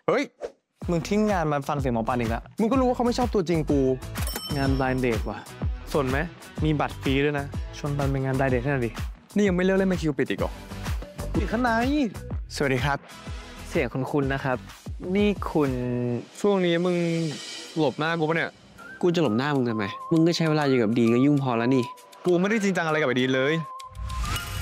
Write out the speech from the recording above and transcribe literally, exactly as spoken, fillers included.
เฮ้ยมึงทิ้งงานมาฟังเสียงหมอปานอีกแล้วมึงก็รู้ว่าเขาไม่ชอบตัวจริงกูงานบลายเดทว่ะสนไหมมีบัตรฟรีด้วยนะชวนปันเป็นงานบลายเดทให้หน่อยดินี่ยังไม่เลิกเล่นไมคิวปิดอีกเหรอปิดข้างในสวัสดีครับเสียงคุณคุณนะครับนี่คุณช่วงนี้มึงหลบหน้ากูปะเนี่ยกูจะหลบหน้ามึงทำไมมึงก็ใช้เวลาอยู่กับดีก็ยุ่งพอแล้วนี่กูไม่ได้จริงจังอะไรกับไอ้ดีเลย